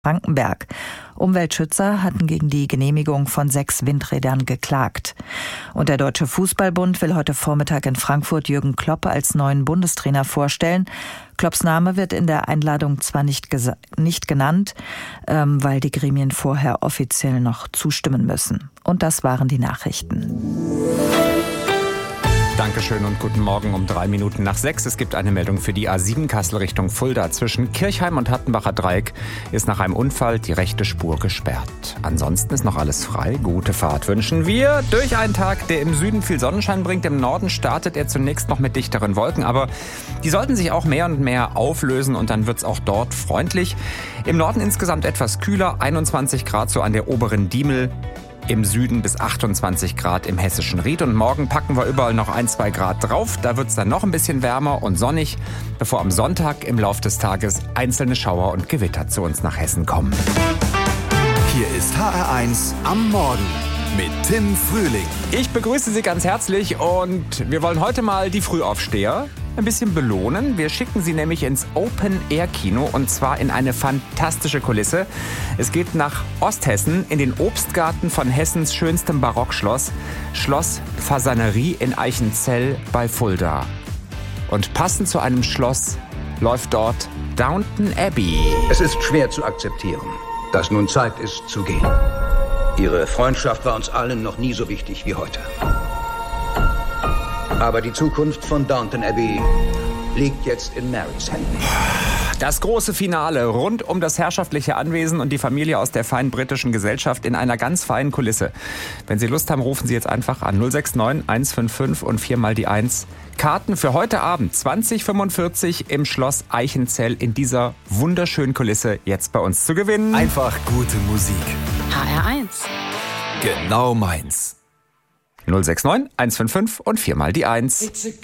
Frankenberg. Umweltschützer hatten gegen die Genehmigung von 6 Windrädern geklagt. Und der Deutsche Fußballbund will heute Vormittag in Frankfurt Jürgen Klopp als neuen Bundestrainer vorstellen. Klopps Name wird in der Einladung zwar nicht genannt, weil die Gremien vorher offiziell noch zustimmen müssen. Und das waren die Nachrichten. Dankeschön und guten Morgen um 3 Minuten nach 6. Es gibt eine Meldung für die A7 Kassel Richtung Fulda. Zwischen Kirchheim und Hattenbacher Dreieck ist nach einem Unfall die rechte Spur gesperrt. Ansonsten ist noch alles frei. Gute Fahrt wünschen wir. Durch einen Tag, der im Süden viel Sonnenschein bringt. Im Norden startet er zunächst noch mit dichteren Wolken. Aber die sollten sich auch mehr und mehr auflösen und dann wird es auch dort freundlich. Im Norden insgesamt etwas kühler, 21 Grad so an der oberen Diemel. Im Süden bis 28 Grad im hessischen Ried. Und morgen packen wir überall noch 1-2 Grad drauf. Da wird es dann noch ein bisschen wärmer und sonnig, bevor am Sonntag im Lauf des Tages einzelne Schauer und Gewitter zu uns nach Hessen kommen. Hier ist HR1 am Morgen mit Tim Frühling. Ich begrüße Sie ganz herzlich und wir wollen heute mal die Frühaufsteher ein bisschen belohnen. Wir schicken Sie nämlich ins Open-Air-Kino und zwar in eine fantastische Kulisse. Es geht nach Osthessen in den Obstgarten von Hessens schönstem Barockschloss, Schloss Fasanerie in Eichenzell bei Fulda. Und passend zu einem Schloss läuft dort Downton Abbey. Es ist schwer zu akzeptieren, dass nun Zeit ist zu gehen. Ihre Freundschaft war uns allen noch nie so wichtig wie heute. Aber die Zukunft von Downton Abbey liegt jetzt in Marys Händen. Das große Finale rund um das herrschaftliche Anwesen und die Familie aus der feinen britischen Gesellschaft in einer ganz feinen Kulisse. Wenn Sie Lust haben, rufen Sie jetzt einfach an 069 155 und 4 mal die 1. Karten für heute Abend 20:45 im Schloss Eichenzell in dieser wunderschönen Kulisse jetzt bei uns zu gewinnen. Einfach gute Musik. HR1. Genau meins. 069 155 und 4 mal die 1.